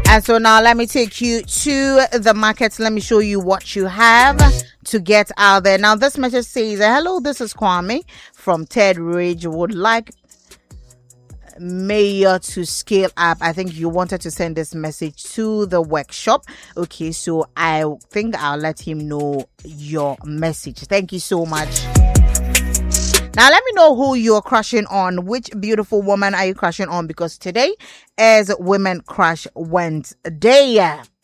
And so now let me take you to the market. Let me show you what you have to get out there. Now this message says, hello, this is Kwame from Ted Ridge. Would like Mayor to scale up. I think you wanted to send this message to the workshop. Okay, so I think I'll let him know your message. Thank you so much. Now let me know who you're crushing on. Which beautiful woman are you crushing on? Because today is Women Crush Wednesday.